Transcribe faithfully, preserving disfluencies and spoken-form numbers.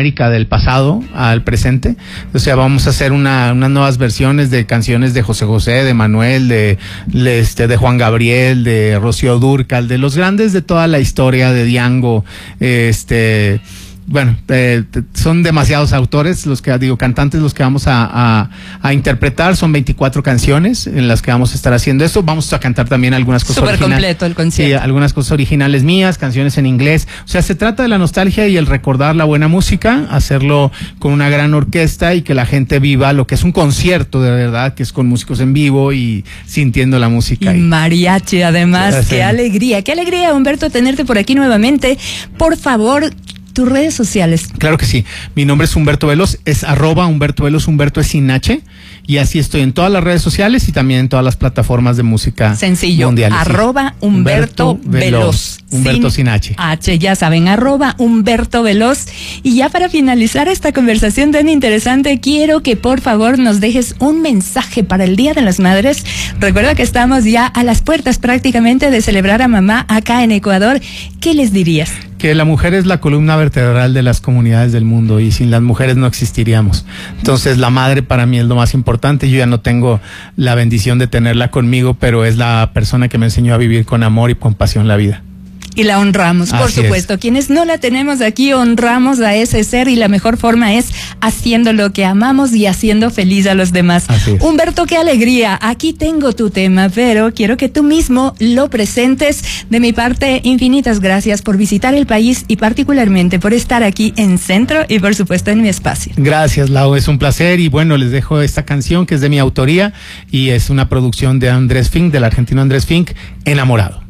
Latinoamérica del pasado al presente. O sea, vamos a hacer una, unas nuevas versiones de canciones de José José, de Manuel, de, de, este, de Juan Gabriel, de Rocío Dúrcal, de los grandes de toda la historia, de Diango, este... Bueno, eh, son demasiados autores, los que digo, cantantes los que vamos a, a, a interpretar. Son veinticuatro canciones en las que vamos a estar haciendo esto. Vamos a cantar también algunas cosas originales. Súper originales. completo el concierto. Sí, algunas cosas originales mías, canciones en inglés. O sea, se trata de la nostalgia y el recordar la buena música, hacerlo con una gran orquesta y que la gente viva lo que es un concierto de verdad, que es con músicos en vivo y sintiendo la música. Y mariachi, además. Sí, sí. Qué alegría, qué alegría, Humberto, tenerte por aquí nuevamente. Por favor, tus redes sociales. Claro que sí. Mi nombre es Humberto Veloz, es arroba Humberto Veloz, Humberto es sin H, y así estoy en todas las redes sociales y también en todas las plataformas de música sencillo, mundiales. Arroba Sí. Humberto, Humberto Veloz. Veloz. Humberto sin, sin H. H, ya saben, arroba Humberto Veloz. Y ya para finalizar esta conversación tan interesante, quiero que por favor nos dejes un mensaje para el Día de las Madres. Recuerda que estamos ya a las puertas prácticamente de celebrar a mamá acá en Ecuador. ¿Qué les dirías? Que la mujer es la columna vertebral de las comunidades del mundo y sin las mujeres no existiríamos. Entonces la madre para mí es lo más importante. Yo ya no tengo la bendición de tenerla conmigo, pero es la persona que me enseñó a vivir con amor y con pasión la vida. Y la honramos, por Así supuesto. Es. Quienes no la tenemos aquí, honramos a ese ser y la mejor forma es haciendo lo que amamos y haciendo feliz a los demás. Así es. Humberto, qué alegría. Aquí tengo tu tema, pero quiero que tú mismo lo presentes. De mi parte, infinitas gracias por visitar el país y particularmente por estar aquí en Centro y por supuesto en mi espacio. Gracias, Lau, es un placer y bueno, les dejo esta canción que es de mi autoría y es una producción de Andrés Fink, del argentino Andrés Fink, Enamorado.